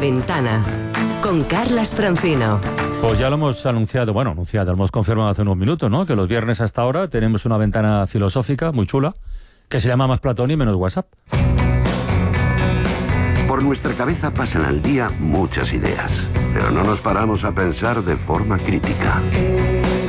Ventana con Carlas Francino. Pues ya lo hemos anunciado, lo hemos confirmado hace unos minutos, ¿no? Que los viernes hasta ahora tenemos una ventana filosófica muy chula que se llama Más Platón y Menos WhatsApp. Por nuestra cabeza pasan al día muchas ideas, pero no nos paramos a pensar de forma crítica.